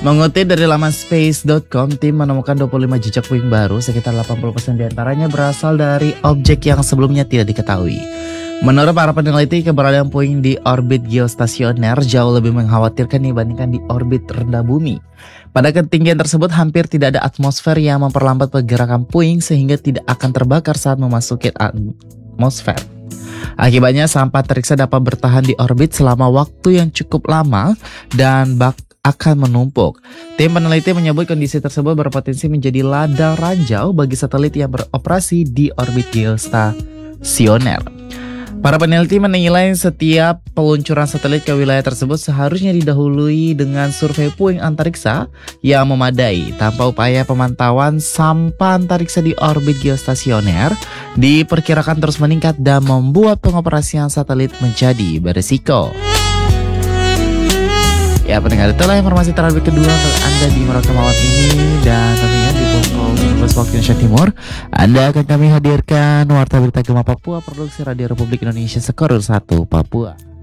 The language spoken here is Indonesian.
Mengutip dari laman space.com, tim menemukan 25 jejak puing baru, sekitar 80% diantaranya berasal dari objek yang sebelumnya tidak diketahui. Menurut para peneliti, keberadaan puing di orbit geostasioner jauh lebih mengkhawatirkan dibandingkan di orbit rendah bumi. Pada ketinggian tersebut hampir tidak ada atmosfer yang memperlambat pergerakan puing sehingga tidak akan terbakar saat memasuki atmosfer. Akibatnya sampah antariksa dapat bertahan di orbit selama waktu yang cukup lama dan akan menumpuk. Tim peneliti menyebut kondisi tersebut berpotensi menjadi ladang ranjau bagi satelit yang beroperasi di orbit geostasioner. Para peneliti menilai setiap peluncuran satelit ke wilayah tersebut seharusnya didahului dengan survei puing antariksa yang memadai. Tanpa upaya pemantauan, sampah antariksa di orbit geostasioner diperkirakan terus meningkat dan membuat pengoperasian satelit menjadi berisiko. Ya pendengar, itulah informasi terupdate kedua untuk Anda di Merauke malam ini. Dan tentunya di pukul 19 waktu Indonesia Timur Anda akan kami hadirkan Warta Berita Gema Papua, Produksi Radio Republik Indonesia Sekorur 1 Papua.